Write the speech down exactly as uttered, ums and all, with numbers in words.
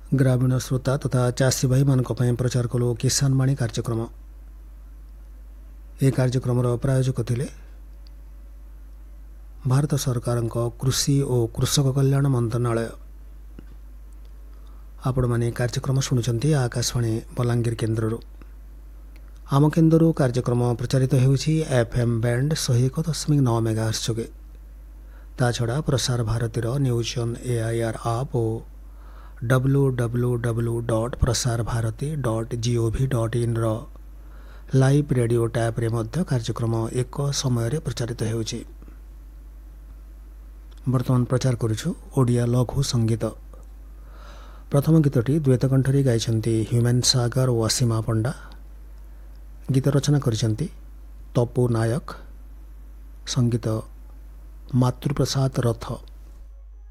ग्रामीण श्रोता तथा चाषी भाई मान प्रचार कलु किसान बाणी कार्यक्रम। ये कार्यक्रम प्रायोजक थिले भारत सरकार कृषि और कृषक कल्याण मंत्रणालय। आपण माने कार्यक्रम शुणुचंती आकाशवाणी बलांगीर केन्द्र। आम केन्द्र कार्यक्रम प्रचारित होउछि एफएम बैंड एक सौ एक दशमलव नौ मेगाहर्ट्ज जोगे। ता छड़ा प्रसार भारतीर न्यूज ऑन एआईआर आप और W W W dot Prasar Bharati dot gov dot in row live radio tap रे मध्य कार्यक्रम एक समय रे प्रचारित होउछि। वर्तमान प्रचार करूछु ओडिया लघु संगीत। प्रथम गीतटी द्वैत कंठरी गाइछन्ति ह्यूमन सागर और असीमा पंडा। गीत रचना करिछन्ति तपु नायक। संगीत मातृप्रसाद रथ।